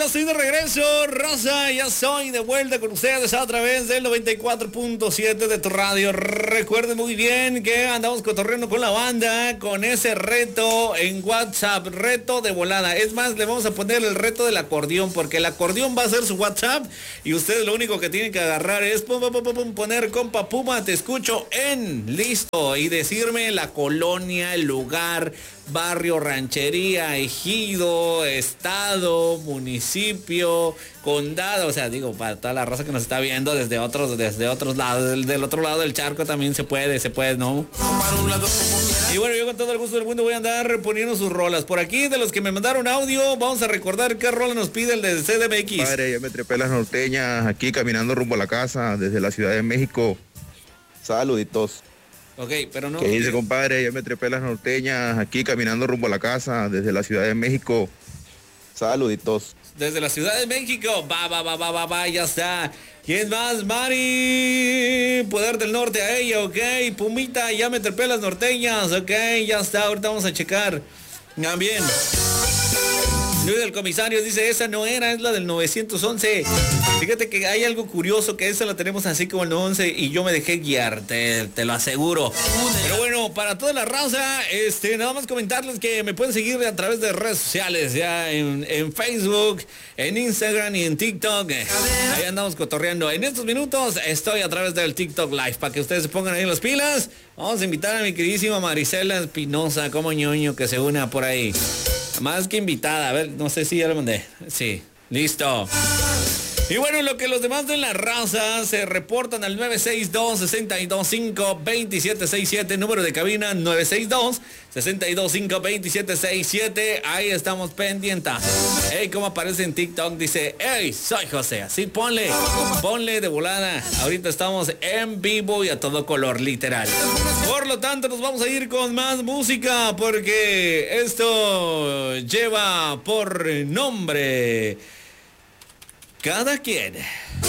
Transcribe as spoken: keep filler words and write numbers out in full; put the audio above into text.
ya estoy de regreso, Rosa, ya soy de vuelta con ustedes a través del noventa y cuatro punto siete de tu radio. Recuerden muy bien que andamos cotorreando con la banda, con ese reto en WhatsApp, reto de volada. Es más, le vamos a poner el reto del acordeón, porque el acordeón va a ser su WhatsApp y ustedes lo único que tienen que agarrar es pum, pum, pum, pum, poner compa Puma, te escucho en, listo, y decirme la colonia, el lugar, barrio, ranchería, ejido, estado, municipio, condado, o sea, digo, para toda la raza que nos está viendo desde otros, desde otros lados, del, del otro lado del charco también se puede, se puede, ¿no? Y bueno, yo con todo el gusto del mundo voy a andar poniendo sus rolas. Por aquí, de los que me mandaron audio, vamos a recordar qué rola nos pide el de C D M X. Padre, ya me trepé las norteñas, aquí caminando rumbo a la casa, desde la Ciudad de México. Saluditos. Ok, pero no. ¿Qué dice, compadre? Ya me trepé las norteñas, aquí caminando rumbo a la casa, desde la Ciudad de México. Saluditos. Desde la Ciudad de México, va, va, va, va, va, va, ya está. ¿Quién más? Mari, Poder del Norte a ella, ok. Pumita, ya me trepé las norteñas, ok, ya está, ahorita vamos a checar. También. Luis del Comisario dice, esa no era, es la del novecientos once. Fíjate que hay algo curioso, que esa la tenemos así como el once y yo me dejé guiar, te, te lo aseguro. Pero bueno, para toda la raza, este, nada más comentarles que me pueden seguir a través de redes sociales, ya en, en Facebook, en Instagram y en TikTok. Ahí andamos cotorreando. En estos minutos estoy a través del TikTok Live, para que ustedes se pongan ahí las pilas. Vamos a invitar a mi queridísima Marisela Espinosa, como ñoño, que se una por ahí. Más que invitada, a ver, no sé si ya lo mandé. Sí, listo. Y bueno, lo que los demás de la raza se reportan al nueve seis dos, seis dos cinco, dos siete seis siete, número de cabina nueve seis dos, seis dos cinco, dos siete seis siete. Ahí estamos pendientes. Ey, ¿cómo aparece en TikTok? Dice, hey, soy José. Así ponle, ponle de volada. Ahorita estamos en vivo y a todo color, literal. Por lo tanto, nos vamos a ir con más música, porque esto lleva por nombre Cada Quien.